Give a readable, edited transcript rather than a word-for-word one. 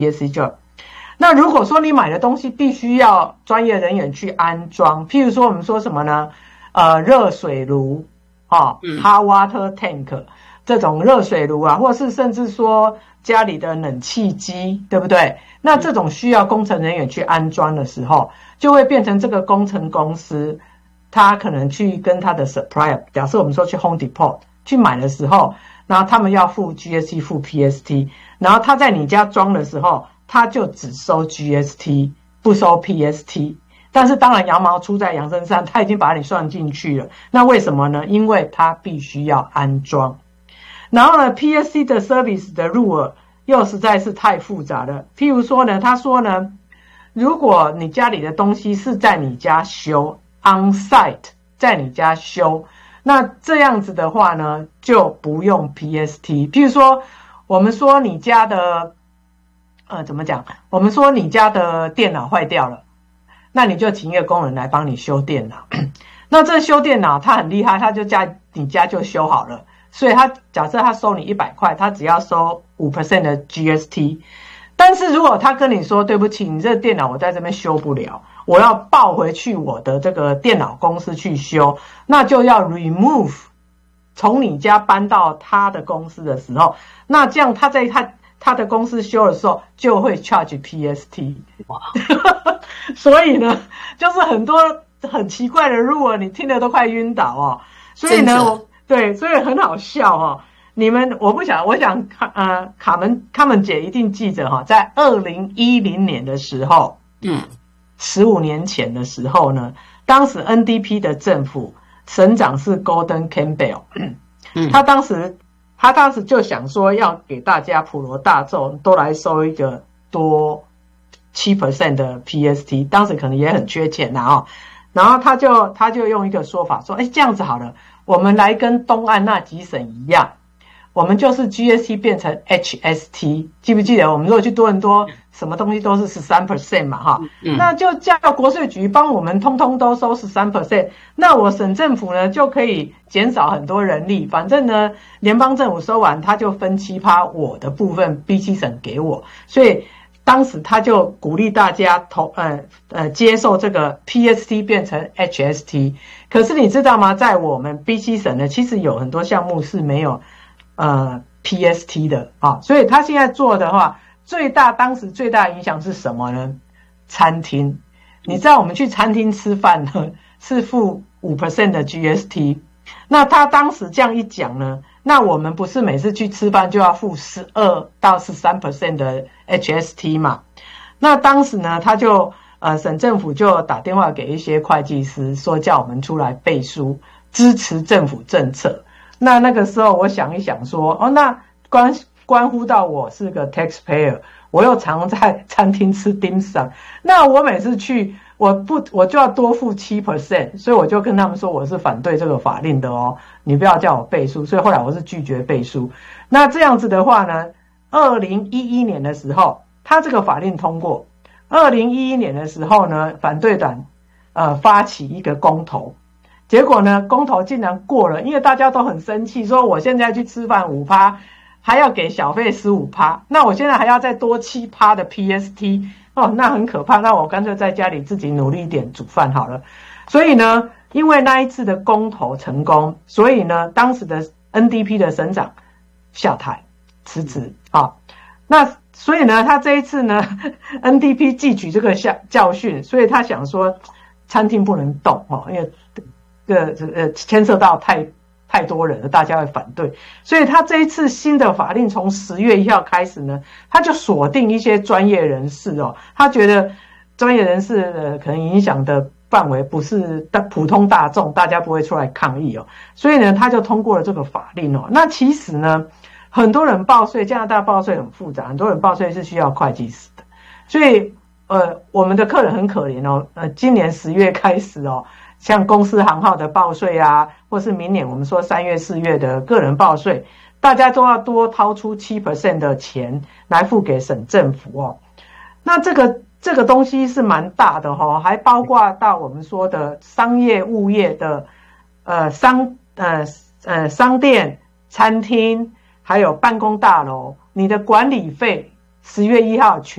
PSC 就。那如果说你买的东西必须要专业人员去安装，譬如说我们说什么呢？热水炉hot water tank 这种热水炉啊，或是甚至说家里的冷气机，对不对？那这种需要工程人员去安装的时候，就会变成这个工程公司，他可能去跟他的 supplier， 假设我们说去 Home Depot 去买的时候，然后他们要付 GST 付 PST， 然后他在你家装的时候，他就只收 GST 不收 PST。但是当然羊毛出在羊身上，他已经把你算进去了。那为什么呢？因为他必须要安装。然后呢 PSC 的 service 的入耳又实在是太复杂了。譬如说呢，他说呢，如果你家里的东西是在你家修 on site， 在你家修，那这样子的话呢，就不用 PST。譬如说我们说你家的怎么讲？我们说你家的电脑坏掉了，那你就请一个工人来帮你修电脑。那这修电脑他很厉害，他就在你家就修好了。所以他假设他收你100块，他只要收 5% 的 GST。但是如果他跟你说对不起，你这个电脑我在这边修不了，我要抱回去我的这个电脑公司去修，那就要 remove 从你家搬到他的公司的时候，那这样他在他的公司修的时候就会 charge PST。 所以呢就是很多很奇怪的rule，你听了都快晕倒哦。所以呢对，所以很好笑哦。你们我想卡门姐一定记着哈，在2010年的时候，15年前的时候呢，当时 NDP 的政府省长是 Gordon Campbell， 他当时就想说要给大家普罗大众都来收一个多 7% 的 PST， 当时可能也很缺钱啦哦。然后他就用一个说法说，这样子好了，我们来跟东岸那几省一样，我们就是 GST 变成 HST， 记不记得我们如果去多伦多什么东西都是 13% 嘛哈，那就叫国税局帮我们通通都收 13%， 那我省政府呢就可以减少很多人力，反正呢联邦政府收完他就分 7%， 我的部分 BC 省给我，所以当时他就鼓励大家接受这个 PST 变成 HST。 可是你知道吗，在我们 BC 省呢，其实有很多项目是没有PST 的啊，所以他现在做的话，当时最大的影响是什么呢？餐厅，你知道我们去餐厅吃饭呢是付 5% 的 GST， 那他当时这样一讲呢，那我们不是每次去吃饭就要付12到13% 的 HST 嘛？那当时呢，他就省政府就打电话给一些会计师，说叫我们出来背书，支持政府政策。那个时候我想一想说，那关乎到我是个 taxpayer， 我又常在餐厅吃 dim sum， 那我每次去我就要多付 7%， 所以我就跟他们说我是反对这个法令的哦，你不要叫我背书，所以后来我是拒绝背书。那这样子的话呢，2011年的时候他这个法令通过，2011年的时候呢，反对党发起一个公投，结果呢公投竟然过了，因为大家都很生气，说我现在去吃饭 5%， 还要给小费 15%， 那我现在还要再多 7% 的 PST， 那很可怕，那我干脆在家里自己努力一点煮饭好了。所以呢，因为那一次的公投成功，所以呢当时的 NDP 的省长下台辞职啊。那所以呢他这一次呢 NDP 汲取这个教训，所以他想说餐厅不能动因为牵涉到太多人了，大家会反对，所以他这一次新的法令从10月1号开始呢，他就锁定一些专业人士他觉得专业人士可能影响的范围不是普通大众，大家不会出来抗议所以呢他就通过了这个法令那其实呢很多人报税，加拿大报税很复杂，很多人报税是需要会计师的，所以我们的客人很可怜今年10月开始像公司行号的报税啊，或是明年我们说3月4月的个人报税，大家都要多掏出 7% 的钱来付给省政府那这个东西是蛮大的还包括到我们说的商业物业的商店、餐厅，还有办公大楼，你的管理费 10月1号